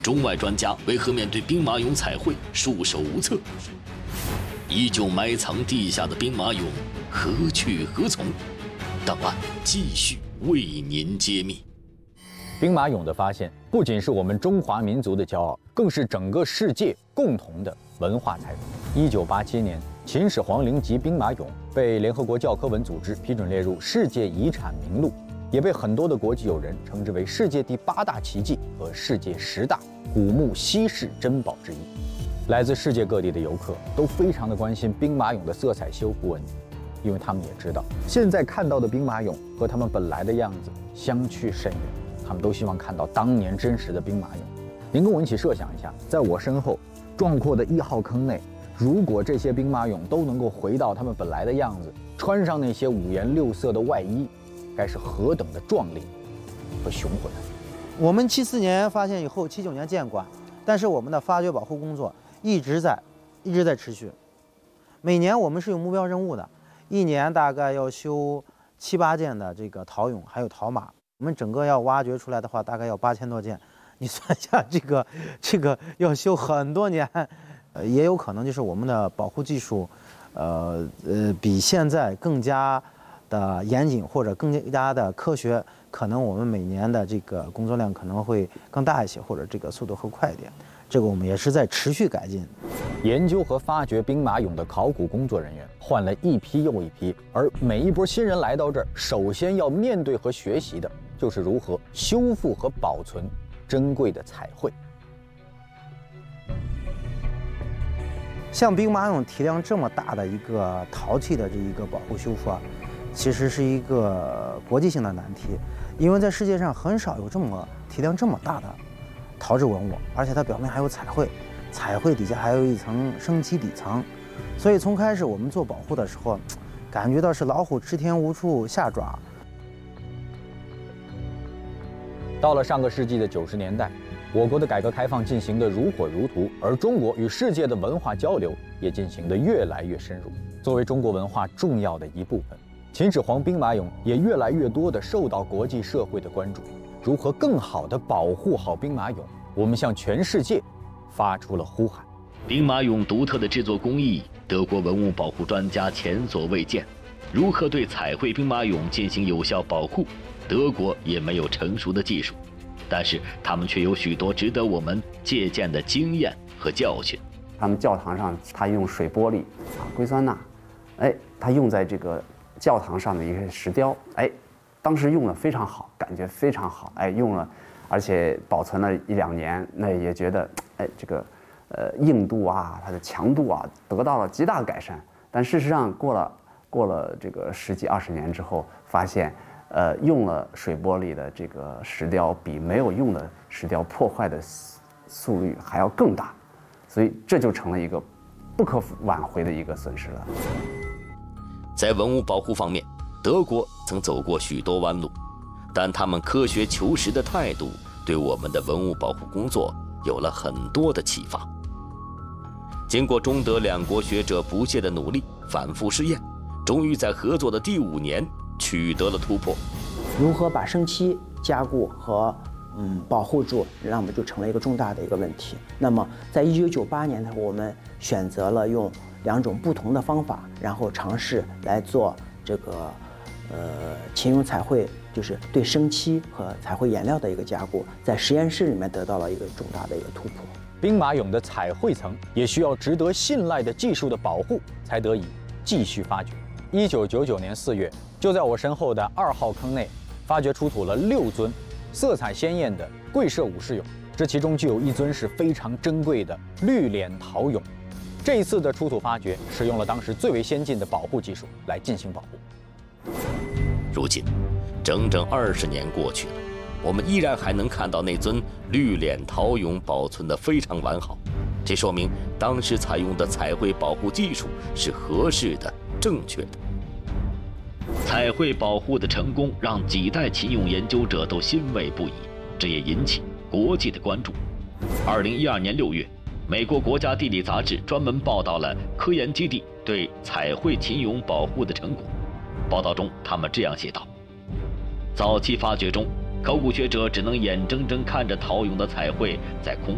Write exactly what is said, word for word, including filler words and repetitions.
中外专家为何面对兵马俑彩绘束手无策？依旧埋藏地下的兵马俑何去何从？档案继续为您揭秘。 兵马俑的发现不仅是我们中华民族的骄傲，更是整个世界共同的文化财富。一九八七年，秦始皇陵级兵马俑被联合国教科文组织批准列入世界遗产名录，也被很多的国际友人称之为世界第八大奇迹和世界十大古墓稀世珍宝之一。来自世界各地的游客都非常的关心兵马俑的色彩修复问题，因为他们也知道，现在看到的兵马俑和他们本来的样子相去甚远。他们都希望看到当年真实的兵马俑。您跟我一起设想一下，在我身后壮阔的一号坑内，如果这些兵马俑都能够回到他们本来的样子，穿上那些五颜六色的外衣，该是何等的壮丽和雄浑。 我们七四年发现以后，七九年建馆，但是我们的发掘保护工作一直在一直在持续。每年我们是有目标任务的，一年大概要修七八件的这个陶俑，还有陶马。我们整个要挖掘出来的话，大概要八千多件，你算一下，这个这个要修很多年，呃，也有可能就是我们的保护技术，呃呃，比现在更加的严谨或者更加的科学，可能我们每年的这个工作量可能会更大一些，或者这个速度会快一点。这个我们也是在持续改进。 研究和发掘兵马俑的考古工作人员换了一批又一批，而每一波新人来到这儿，首先要面对和学习的就是如何修复和保存珍贵的彩绘。 像兵马俑体量这么大的一个陶器的这一个保护修复啊，其实是一个国际性的难题，因为在世界上很少有这么体量这么大的陶制文物，而且它表面还有彩绘，彩绘底下还有一层生漆底层，所以从开始我们做保护的时候，感觉到是老虎吃天无处下爪。 到了上个世纪的九十年代，我国的改革开放进行得如火如荼，而中国与世界的文化交流也进行得越来越深入。作为中国文化重要的一部分，秦始皇兵马俑也越来越多地受到国际社会的关注。如何更好地保护好兵马俑，我们向全世界发出了呼喊。 兵马俑独特的制作工艺，德国文物保护专家前所未见。如何对彩绘兵马俑进行有效保护，德国也没有成熟的技术，但是他们却有许多值得我们借鉴的经验和教训。 他们教堂上，他用水玻璃啊，硅酸钠，哎，他用在这个教堂上的一个石雕，哎，当时用的非常好，感觉非常好，哎，用了，而且保存了一两年，那也觉得，哎，这个，呃，硬度啊，它的强度啊，得到了极大的改善。但事实上，过了过了这个十几二十年之后，发现，呃，用了水玻璃的这个石雕，比没有用的石雕破坏的速率还要更大，所以这就成了一个不可挽回的一个损失了。 在文物保护方面，德国曾走过许多弯路，但他们科学求实的态度对我们的文物保护工作有了很多的启发。经过中德两国学者不懈的努力，反复试验，终于在合作的第五年取得了突破。 如何把生漆加固和嗯保护住，那么就成了一个重大的一个问题。那么在一九九八年呢，我们选择了用两种不同的方法，然后尝试来做这个呃秦俑彩绘，就是对生漆和彩绘颜料的一个加固，在实验室里面得到了一个重大的一个突破。 兵马俑的彩绘层也需要值得信赖的技术的保护，才得以继续发掘。一九九九年四月，就在我身后的二号坑内，发掘出土了六尊色彩鲜艳的贵社武士俑，这其中就有一尊是非常珍贵的绿脸陶俑。这一次的出土发掘使用了当时最为先进的保护技术来进行保护。 如今，整整二十年过去了，我们依然还能看到那尊绿脸陶俑保存得非常完好，这说明当时采用的彩绘保护技术是合适的、正确的。彩绘保护的成功让几代秦俑研究者都欣慰不已，这也引起国际的关注。二零一二年六月，美国国家地理杂志专门报道了科研基地对彩绘秦俑保护的成果。报道中，他们这样写道：早期发掘中，考古学者只能眼睁睁看着陶俑的彩绘在空